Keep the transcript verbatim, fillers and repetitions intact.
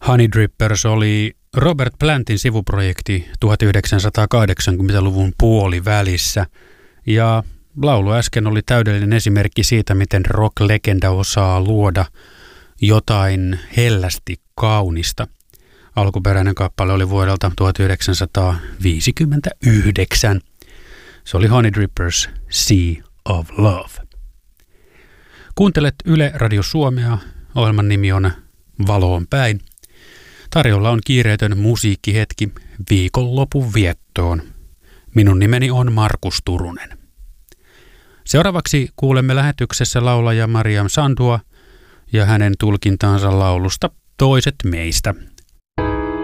Honey Drippers oli Robert Plantin sivuprojekti tuhatyhdeksänsataakahdeksankymmentäluvun puolivälissä, ja laulu äsken oli täydellinen esimerkki siitä, miten rock-legenda osaa luoda jotain hellästi kaunista. Alkuperäinen kappale oli vuodelta tuhatyhdeksänsataaviisikymmentäyhdeksän. Se oli Honey Drippers, Sea of Love. Kuuntelet Yle Radio Suomea. Ohjelman nimi on Valoon päin. Tarjolla on kiireetön musiikkihetki viikonlopun viettoon. Minun nimeni on Markus Turunen. Seuraavaksi kuulemme lähetyksessä laulaja Mariam Sandua ja hänen tulkintaansa laulusta Toiset meistä.